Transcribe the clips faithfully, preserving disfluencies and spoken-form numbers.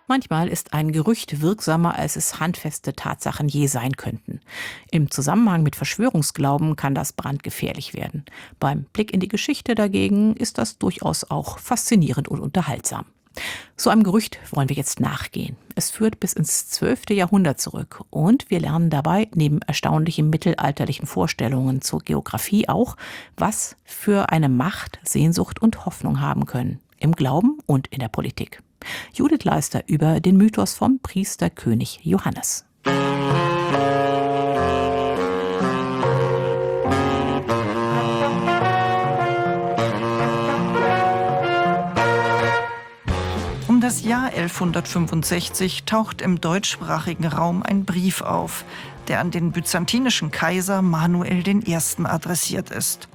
Manchmal ist ein Gerücht wirksamer, als es handfeste Tatsachen je sein könnten. Im Zusammenhang mit Verschwörungsglauben kann das brandgefährlich werden. Beim Blick in die Geschichte dagegen ist das durchaus auch faszinierend und unterhaltsam. So einem Gerücht wollen wir jetzt nachgehen. Es führt bis ins zwölfte Jahrhundert zurück und wir lernen dabei neben erstaunlichen mittelalterlichen Vorstellungen zur Geografie auch, was für eine Macht Sehnsucht und Hoffnung haben können, im Glauben und in der Politik. Judith Leister über den Mythos vom Priesterkönig Johannes. Um das Jahr elfhundertfünfundsechzig taucht im deutschsprachigen Raum ein Brief auf, der an den byzantinischen Kaiser Manuel I. adressiert ist.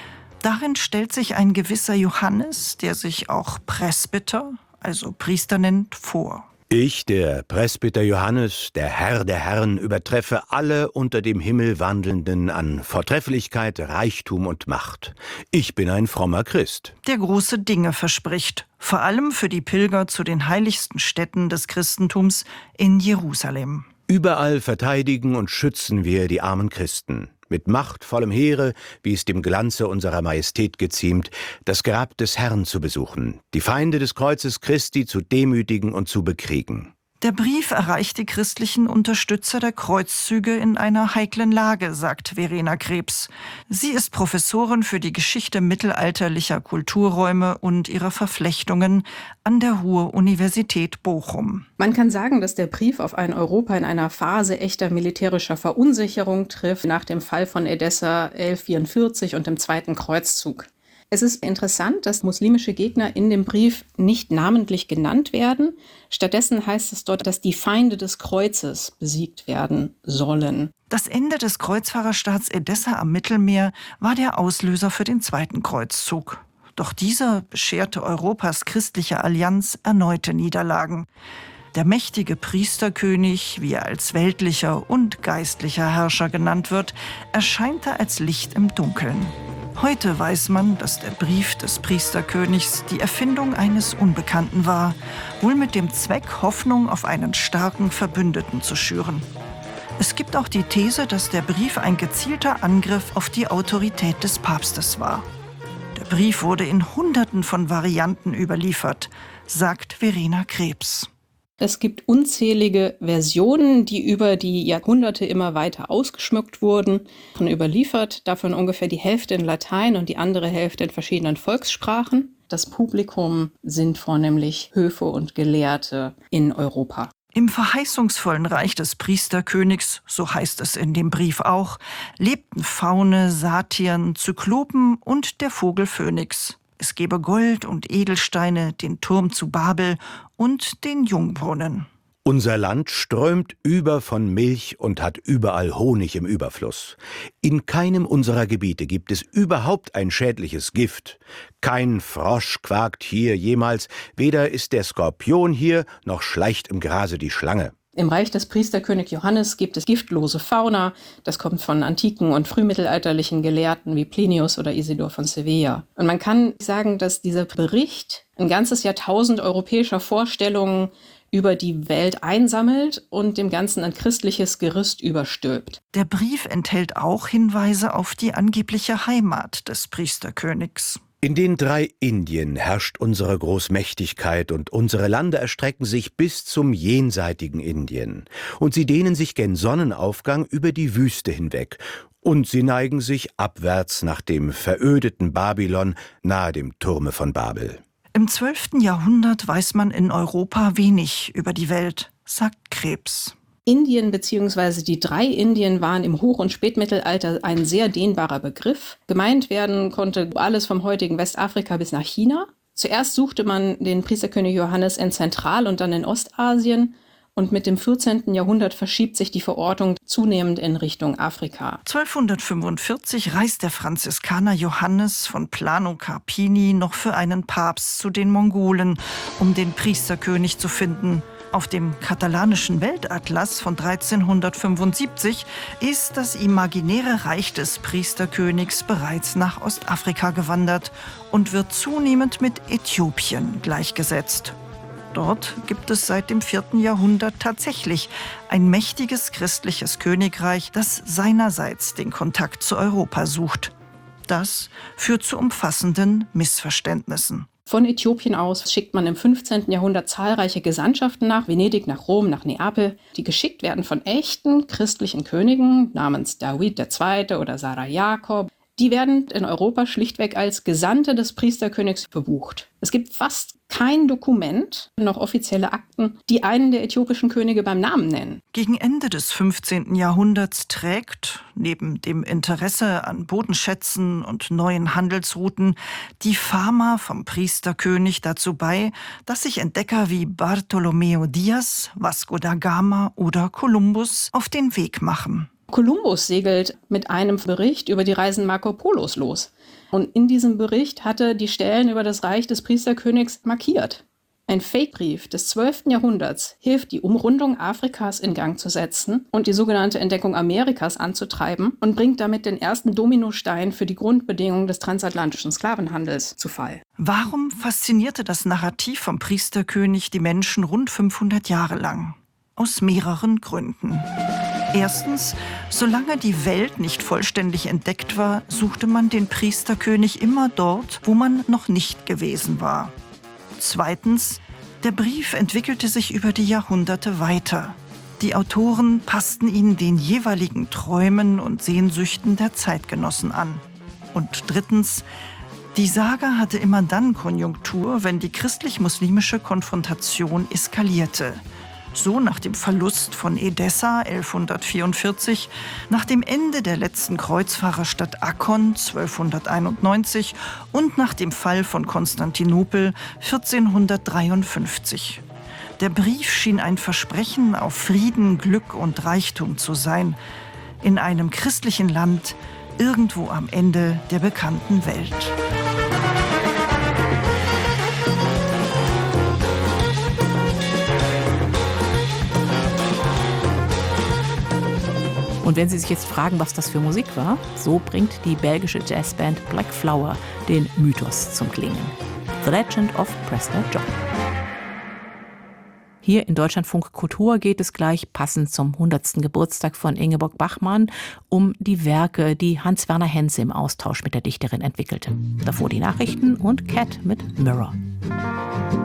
Darin stellt sich ein gewisser Johannes, der sich auch Presbyter, also Priester nennt, vor. Ich, der Presbyter Johannes, der Herr der Herren, übertreffe alle unter dem Himmel Wandelnden an Vortrefflichkeit, Reichtum und Macht. Ich bin ein frommer Christ. Der große Dinge verspricht, vor allem für die Pilger zu den heiligsten Stätten des Christentums in Jerusalem. Überall verteidigen und schützen wir die armen Christen. Mit machtvollem Heere, wie es dem Glanze unserer Majestät geziemt, das Grab des Herrn zu besuchen, die Feinde des Kreuzes Christi zu demütigen und zu bekriegen. Der Brief erreicht die christlichen Unterstützer der Kreuzzüge in einer heiklen Lage, sagt Verena Krebs. Sie ist Professorin für die Geschichte mittelalterlicher Kulturräume und ihrer Verflechtungen an der Ruhr-Universität Bochum. Man kann sagen, dass der Brief auf ein Europa in einer Phase echter militärischer Verunsicherung trifft, nach dem Fall von Edessa elfhundertvierundvierzig und dem Zweiten Kreuzzug. Es ist interessant, dass muslimische Gegner in dem Brief nicht namentlich genannt werden. Stattdessen heißt es dort, dass die Feinde des Kreuzes besiegt werden sollen. Das Ende des Kreuzfahrerstaats Edessa am Mittelmeer war der Auslöser für den Zweiten Kreuzzug. Doch dieser bescherte Europas christliche Allianz erneute Niederlagen. Der mächtige Priesterkönig, wie er als weltlicher und geistlicher Herrscher genannt wird, erscheinte als Licht im Dunkeln. Heute weiß man, dass der Brief des Priesterkönigs die Erfindung eines Unbekannten war, wohl mit dem Zweck, Hoffnung auf einen starken Verbündeten zu schüren. Es gibt auch die These, dass der Brief ein gezielter Angriff auf die Autorität des Papstes war. Der Brief wurde in Hunderten von Varianten überliefert, sagt Verena Krebs. Es gibt unzählige Versionen, die über die Jahrhunderte immer weiter ausgeschmückt wurden und überliefert, davon ungefähr die Hälfte in Latein und die andere Hälfte in verschiedenen Volkssprachen. Das Publikum sind vornehmlich Höfe und Gelehrte in Europa. Im verheißungsvollen Reich des Priesterkönigs, so heißt es in dem Brief auch, lebten Faune, Satyren, Zyklopen und der Vogel Phönix. Es gebe Gold und Edelsteine, den Turm zu Babel und den Jungbrunnen. Unser Land strömt über von Milch und hat überall Honig im Überfluss. In keinem unserer Gebiete gibt es überhaupt ein schädliches Gift. Kein Frosch quakt hier jemals, weder ist der Skorpion hier, noch schleicht im Grase die Schlange. Im Reich des Priesterkönig Johannes gibt es giftlose Fauna. Das kommt von antiken und frühmittelalterlichen Gelehrten wie Plinius oder Isidor von Sevilla. Und man kann sagen, dass dieser Bericht ein ganzes Jahrtausend europäischer Vorstellungen über die Welt einsammelt und dem Ganzen ein christliches Gerüst überstülpt. Der Brief enthält auch Hinweise auf die angebliche Heimat des Priesterkönigs. In den drei Indien herrscht unsere Großmächtigkeit und unsere Lande erstrecken sich bis zum jenseitigen Indien. Und sie dehnen sich gen Sonnenaufgang über die Wüste hinweg. Und sie neigen sich abwärts nach dem verödeten Babylon nahe dem Turme von Babel. Im zwölften Jahrhundert weiß man in Europa wenig über die Welt, sagt Krebs. Indien bzw. die drei Indien waren im Hoch- und Spätmittelalter ein sehr dehnbarer Begriff. Gemeint werden konnte alles vom heutigen Westafrika bis nach China. Zuerst suchte man den Priesterkönig Johannes in Zentral- und dann in Ostasien. Und mit dem vierzehnten Jahrhundert verschiebt sich die Verortung zunehmend in Richtung Afrika. zwölfhundertfünfundvierzig reist der Franziskaner Johannes von Plano Carpini noch für einen Papst zu den Mongolen, um den Priesterkönig zu finden. Auf dem katalanischen Weltatlas von dreizehnhundertfünfundsiebzig ist das imaginäre Reich des Priesterkönigs bereits nach Ostafrika gewandert und wird zunehmend mit Äthiopien gleichgesetzt. Dort gibt es seit dem vierten Jahrhundert tatsächlich ein mächtiges christliches Königreich, das seinerseits den Kontakt zu Europa sucht. Das führt zu umfassenden Missverständnissen. Von Äthiopien aus schickt man im fünfzehnten Jahrhundert zahlreiche Gesandtschaften nach Venedig, nach Rom, nach Neapel, die geschickt werden von echten christlichen Königen namens David der Zweite oder Sarah Jakob. Die werden in Europa schlichtweg als Gesandte des Priesterkönigs verbucht. Es gibt fast kein Dokument, noch offizielle Akten, die einen der äthiopischen Könige beim Namen nennen. Gegen Ende des fünfzehnten Jahrhunderts trägt, neben dem Interesse an Bodenschätzen und neuen Handelsrouten, die Fama vom Priesterkönig dazu bei, dass sich Entdecker wie Bartolomeo Diaz, Vasco da Gama oder Kolumbus auf den Weg machen. Kolumbus segelt mit einem Bericht über die Reisen Marco Polos los. Und in diesem Bericht hatte die Stellen über das Reich des Priesterkönigs markiert. Ein Fake-Brief des zwölften Jahrhunderts hilft, die Umrundung Afrikas in Gang zu setzen und die sogenannte Entdeckung Amerikas anzutreiben und bringt damit den ersten Dominostein für die Grundbedingungen des transatlantischen Sklavenhandels zu Fall. Warum faszinierte das Narrativ vom Priesterkönig die Menschen rund fünfhundert Jahre lang? Aus mehreren Gründen. Erstens, solange die Welt nicht vollständig entdeckt war, suchte man den Priesterkönig immer dort, wo man noch nicht gewesen war. Zweitens, der Brief entwickelte sich über die Jahrhunderte weiter. Die Autoren passten ihn den jeweiligen Träumen und Sehnsüchten der Zeitgenossen an. Und drittens, die Saga hatte immer dann Konjunktur, wenn die christlich-muslimische Konfrontation eskalierte. So nach dem Verlust von Edessa elfhundertvierundvierzig, nach dem Ende der letzten Kreuzfahrerstadt Akkon zwölfhunderteinundneunzig und nach dem Fall von Konstantinopel vierzehnhundertdreiundfünfzig. Der Brief schien ein Versprechen auf Frieden, Glück und Reichtum zu sein, in einem christlichen Land, irgendwo am Ende der bekannten Welt. Und wenn Sie sich jetzt fragen, was das für Musik war, so bringt die belgische Jazzband Black Flower den Mythos zum Klingen. The Legend of Prester John. Hier in Deutschlandfunk Kultur geht es gleich, passend zum hundertsten Geburtstag von Ingeborg Bachmann, um die Werke, die Hans-Werner Henze im Austausch mit der Dichterin entwickelte. Davor die Nachrichten und Cat mit Mirror.